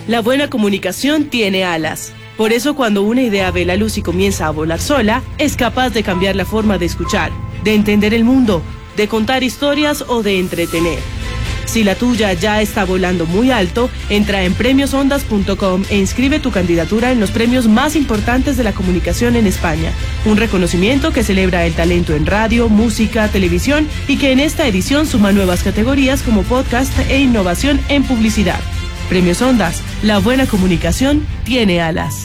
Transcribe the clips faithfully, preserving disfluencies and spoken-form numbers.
La buena comunicación tiene alas. Por eso cuando una idea ve la luz y comienza a volar sola, es capaz de cambiar la forma de escuchar, de entender el mundo, de contar historias o de entretener. Si la tuya ya está volando muy alto, entra en premios ondas punto com e inscribe tu candidatura en los premios más importantes de la comunicación en España. Un reconocimiento que celebra el talento en radio, música, televisión y que en esta edición suma nuevas categorías como podcast e innovación en publicidad. Premios Ondas, la buena comunicación tiene alas.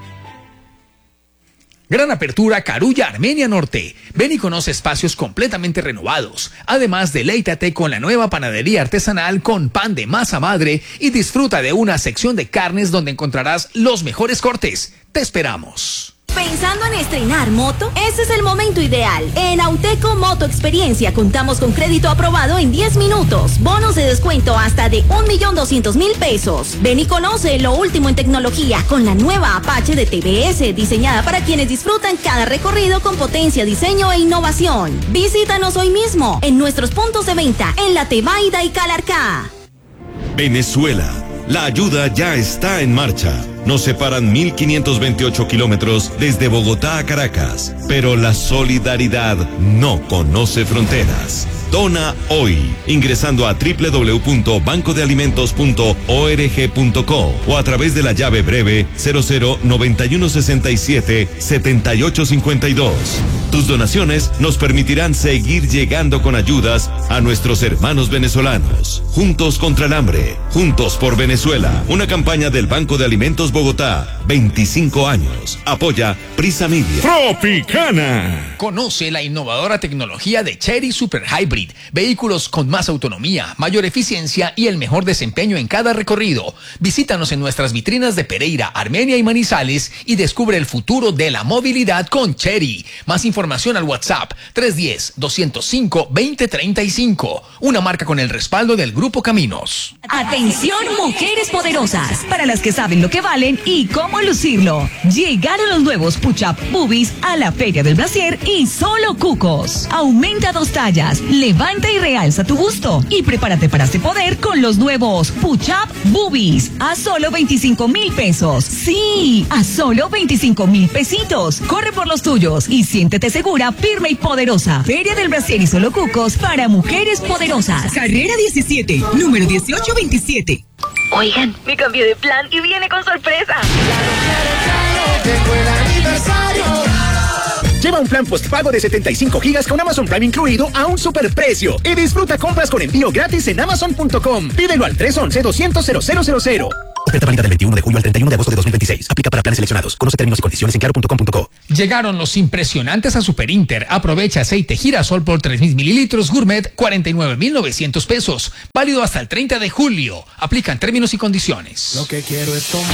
Gran apertura Carulla Armenia Norte. Ven y conoce espacios completamente renovados. Además, deleítate con la nueva panadería artesanal con pan de masa madre y disfruta de una sección de carnes donde encontrarás los mejores cortes. Te esperamos. ¿Pensando en estrenar moto? Ese es el momento ideal. En Auteco Moto Experiencia contamos con crédito aprobado en diez minutos, bonos de descuento hasta de un millón doscientos mil pesos. Ven y conoce lo último en tecnología con la nueva Apache de T V S, diseñada para quienes disfrutan cada recorrido con potencia, diseño e innovación. Visítanos hoy mismo en nuestros puntos de venta en La Tebaida y Calarcá. Venezuela. La ayuda ya está en marcha. Nos separan mil quinientos veintiocho kilómetros desde Bogotá a Caracas, pero la solidaridad no conoce fronteras. Dona hoy, ingresando a doble u doble u doble u punto banco de alimentos punto org punto co o a través de la llave breve cero cero noventa y uno sesenta y siete setenta y ocho cincuenta y dos. Tus donaciones nos permitirán seguir llegando con ayudas a nuestros hermanos venezolanos. Juntos contra el hambre, juntos por Venezuela. Una campaña del Banco de Alimentos Bogotá. veinticinco años. Apoya Prisa Media. Tropicana. Conoce la innovadora tecnología de Chery Super Hybrid. Vehículos con más autonomía, mayor eficiencia y el mejor desempeño en cada recorrido. Visítanos en nuestras vitrinas de Pereira, Armenia y Manizales y descubre el futuro de la movilidad con Chery. Más información al WhatsApp tres uno cero, dos cero cinco, dos cero tres cinco. Una marca con el respaldo del Grupo Caminos. Atención, mujeres poderosas, para las que saben lo que valen y cómo lucirlo. Llegaron los nuevos Push-Up Boobies a la Feria del Brasier y solo cucos. Aumenta dos tallas, levanta y realza tu busto y prepárate para este poder con los nuevos Push-Up Boobies a solo veinticinco mil pesos. Sí, a solo veinticinco mil pesitos. Corre por los tuyos y siéntete segura, firme y poderosa. Feria del Brasier y solo cucos para mujeres poderosas. Carrera diecisiete, número dieciocho veintisiete. Oigan, me cambié de plan y viene con sorpresa. Lleva un plan postpago de setenta y cinco gigas con Amazon Prime incluido a un superprecio y disfruta compras con envío gratis en amazon punto com. Pídelo al tres once, doscientos, cero cero cero cero. Oferta válida del veintiuno de julio al treinta y uno de agosto de dos mil veintiséis. Aplica para planes seleccionados. Conoce términos y condiciones en claro punto com punto co. Llegaron los impresionantes a Super Inter. Aprovecha aceite girasol por tres mil mililitros gourmet, cuarenta y nueve mil novecientos pesos. Válido hasta el treinta de julio. Aplican términos y condiciones. Lo que quiero es tomar.